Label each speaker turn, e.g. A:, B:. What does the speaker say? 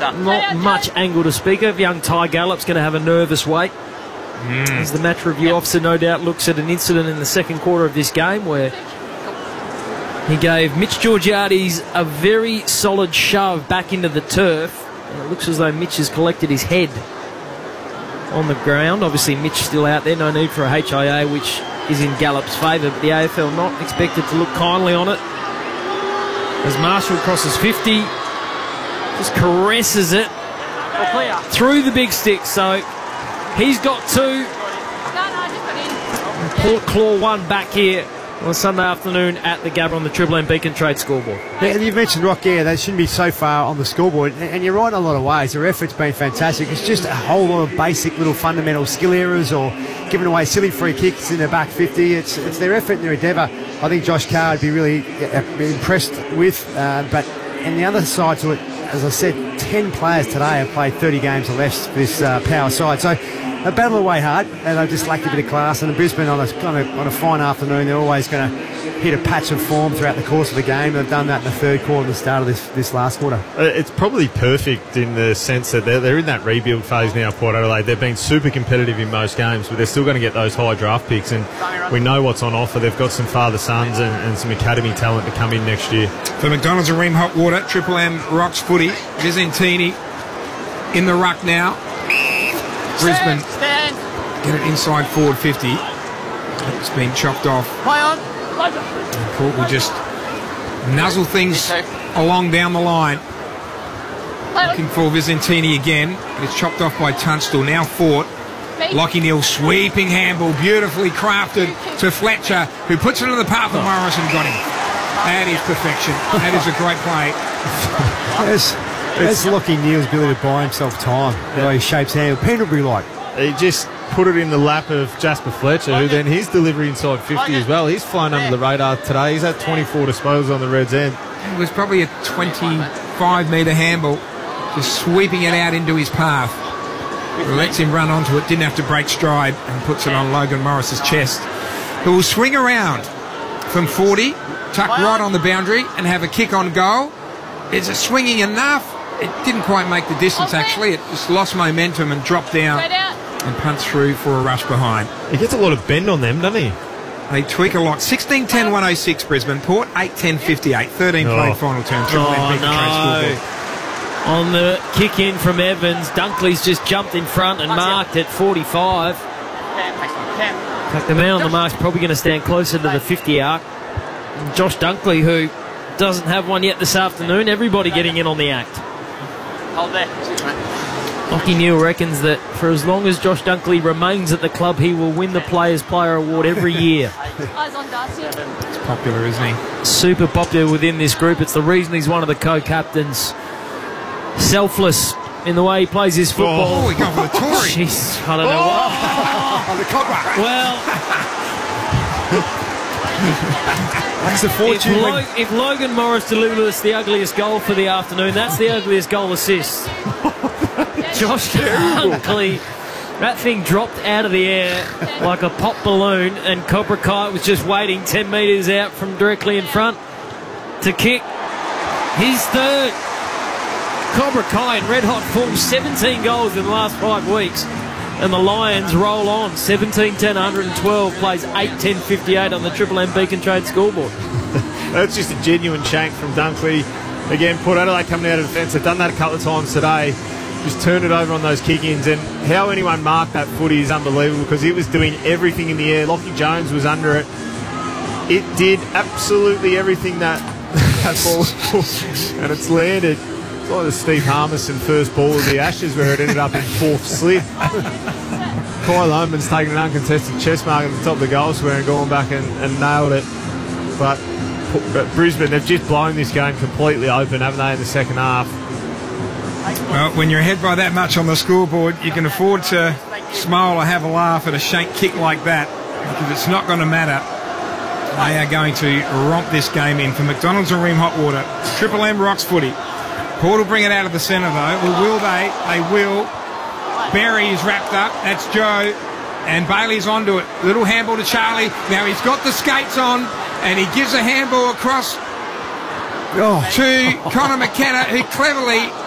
A: not much angle to speak of. Young Ty Gallop's going to have a nervous wait. As the match review officer no doubt looks at an incident in the second quarter of this game where he gave Mitch Georgiades a very solid shove back into the turf. And it looks as though Mitch has collected his head on the ground. Obviously Mitch still out there, no need for a HIA, which is in Gallop's favour, but the AFL not expected to look kindly on it. As Marshall crosses 50, just caresses it through the big stick, so he's got two. Port claw one back here on Sunday afternoon at the Gabba on the Triple M Beacon Trade scoreboard.
B: Yeah, you mentioned Rock, yeah, they shouldn't be so far on the scoreboard, and you're right in a lot of ways. Their effort's been fantastic. It's just a whole lot of basic little fundamental skill errors or giving away silly free kicks in their back 50. It's their effort and their endeavour. I think Josh Carr would be really impressed with, but and the other side to it, as I said, 10 players today have played 30 games or less for this power side. So they battle away hard, and they've just lacked a bit of class. And in Brisbane on a fine afternoon, they're always going to hit a patch of form throughout the course of the game. They've done that in the third quarter and the start of this last quarter.
C: It's probably perfect in the sense that they're in that rebuild phase now, Port Adelaide. They've been super competitive in most games, but they're still going to get those high draft picks, and we know what's on offer. They've got some father-sons and some academy talent to come in next year.
D: For McDonald's and Ream Hot Water, Triple M Rocks Footy, Vicentini in the ruck now. Brisbane get it inside forward 50. It's been chopped off. And Port will just nuzzle things along down the line. Looking for Vicentini again. It's chopped off by Tunstall. Now Fort. Lockie Neal sweeping handball, beautifully crafted to Fletcher, who puts it in the path of Morris and got him. That is perfection. That is a great play.
B: That's Lockie Neal's ability to buy himself time. The way he shapes handle. Pendlebury-like.
C: He just put it in the lap of Jasper Fletcher, who then his delivery inside 50 as well. He's flown under the radar today. He's had 24 disposals on the Reds' end.
D: It was probably a 25-metre handball, just sweeping it out into his path. Lets him run onto it, didn't have to break stride, and puts it on Logan Morris's chest, who will swing around from 40, tuck right on the boundary, and have a kick on goal. Is it swinging enough? It didn't quite make the distance, actually. It just lost momentum and dropped down and punts through for a rush behind.
C: He gets a lot of bend on them, doesn't he?
D: They tweak a lot. 16-10-106 Brisbane. Port 8-10-58. 13 played final term.
A: On the kick in from Evans, Dunkley's just jumped in front and marked at 45. In fact, the man on the mark's probably going to stand closer to the 50 arc. And Josh Dunkley, who doesn't have one yet this afternoon. Everybody getting in on the act.
E: Hold there.
A: Lockie Neal reckons that for as long as Josh Dunkley remains at the club, he will win the Players' Player Award every year.
D: It's popular, isn't he?
A: Super popular within this group. It's the reason he's one of the co-captains. Selfless in the way he plays his football.
D: Oh, he got for the Tory.
A: Jeez, I don't know what.
B: The cobra.
A: Well,
B: that's a fortune.
A: if Logan Morris delivered us the ugliest goal for the afternoon, that's the ugliest goal assist. Josh Dunkley, that thing dropped out of the air like a pop balloon, and Cobra Kai was just waiting 10 metres out from directly in front to kick his third. Cobra Kai in red hot form, 17 goals in the last 5 weeks. And the Lions roll on, 17-10-112, plays 8-10-58 on the Triple M Beacon Trade scoreboard.
C: That's just a genuine shank from Dunkley. Again, Port Adelaide coming out of defence. They've done that a couple of times today. Just turned it over on those kick-ins. And how anyone marked that footy is unbelievable, because it was doing everything in the air. Lockie Jones was under it. It did absolutely everything that ball and it's landed. It's like the Steve Harmison first ball of the Ashes, where it ended up in 4th slip. Kyle Loman's taken an uncontested chest mark at the top of the goal square and gone back and nailed it. But Brisbane, they've just blown this game completely open, haven't they, in the second half?
D: Well, when you're ahead by that much on the scoreboard, you can afford to smile or have a laugh at a shank kick like that, because it's not going to matter. They are going to romp this game in. For McDonald's and Ream Hot Water, Triple M Rocks Footy. Port will bring it out of the centre, though. Well, will they? They will. Berry is wrapped up. That's Joe. And Bailey's onto it. Little handball to Charlie. Now he's got the skates on, and he gives a handball across to Connor McKenna, who cleverly